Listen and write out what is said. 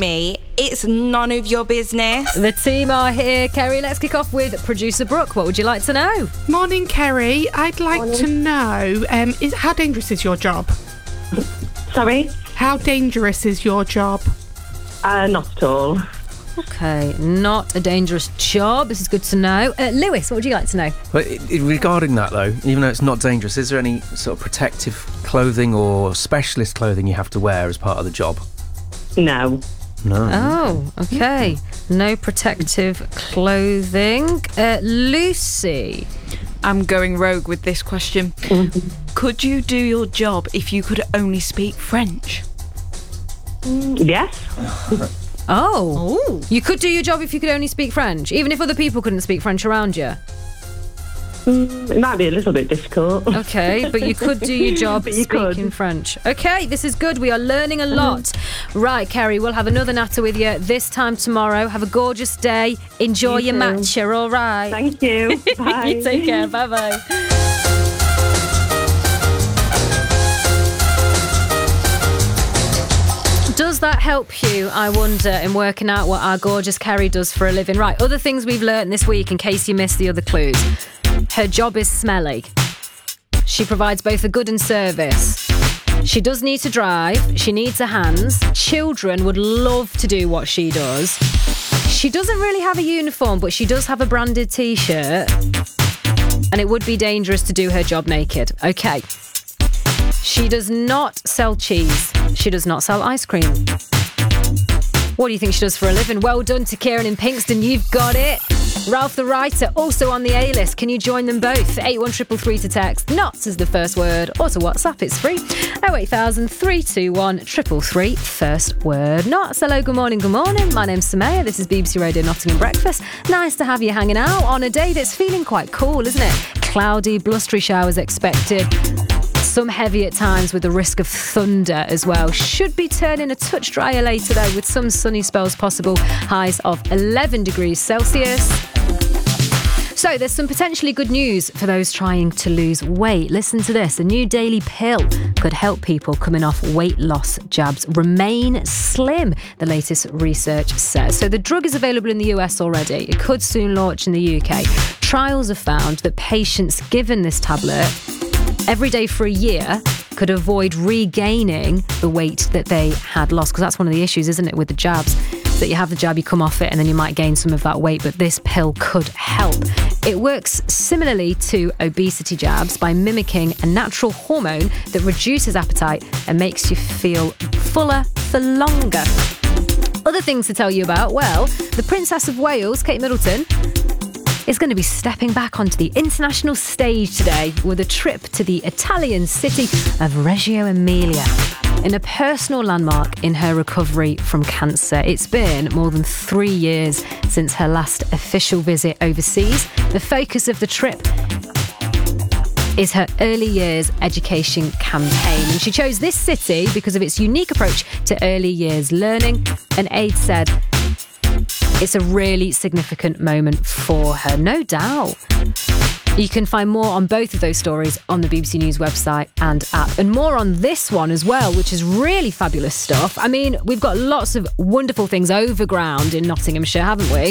me, it's none of your business. The team are here. Kerry, let's kick off with producer Brooke. What would you like to know? Morning, Kerry. I'd like to know, how dangerous is your job? Sorry? How dangerous is your job? Not at all. Okay, not a dangerous job. This is good to know. Lewis, what would you like to know? Well, regarding that, though, even though it's not dangerous, is there any sort of protective clothing or specialist clothing you have to wear as part of the job? No. No. Oh, okay. No protective clothing. Lucy. I'm going rogue with this question. Could you do your job if you could only speak French? Yes. Oh. You could do your job if you could only speak French, even if other people couldn't speak French around you? It might be a little bit difficult. Okay, but you could do your job speaking French. Okay, this is good. We are learning a lot. Right, Kerry, we'll have another natter with you this time tomorrow. Have a gorgeous day. Enjoy your matcha, all right? Thank you. Bye. You take care. Bye-bye. Does that help you, I wonder, in working out what our gorgeous Kerry does for a living? Right, other things we've learned this week in case you missed the other clues. Her job is smelly. She provides both a good and service. She does need to drive. She needs her hands. Children would love to do what she does. She doesn't really have a uniform, but she does have a branded T-shirt. And it would be dangerous to do her job naked. Okay. She does not sell cheese. She does not sell ice cream. What do you think she does for a living? Well done to Kieran in Pinkston. You've got it. Ralph the writer, also on the A-list. Can you join them both? 81333 to text. Not as the first word. Or to WhatsApp, it's free. 08000 321 333. First word not. Hello, good morning, good morning. My name's Samaya. This is BBC Radio Nottingham Breakfast. Nice to have you hanging out on a day that's feeling quite cool, isn't it? Cloudy, blustery showers expected. Some heavy at times with the risk of thunder as well. Should be turning a touch drier later though, with some sunny spells possible. Highs of 11 degrees Celsius. So there's some potentially good news for those trying to lose weight. Listen to this. A new daily pill could help people coming off weight loss jabs remain slim, the latest research says. So the drug is available in the US already. It could soon launch in the UK. Trials have found that patients given this tablet every day for a year could avoid regaining the weight that they had lost, because that's one of the issues, isn't it, with the jabs, that you have the jab, you come off it, and then you might gain some of that weight, but this pill could help. It works similarly to obesity jabs by mimicking a natural hormone that reduces appetite and makes you feel fuller for longer. Other things to tell you about, well, the Princess of Wales, Kate Middleton, is going to be stepping back onto the international stage today with a trip to the Italian city of Reggio Emilia in a personal landmark in her recovery from cancer. It's been more than 3 years since her last official visit overseas. The focus of the trip is her early years education campaign. And she chose this city because of its unique approach to early years learning. An aide said, it's a really significant moment for her, no doubt. You can find more on both of those stories on the BBC News website and app, and more on this one as well, which is really fabulous stuff. I mean, we've got lots of wonderful things overground in Nottinghamshire, haven't we?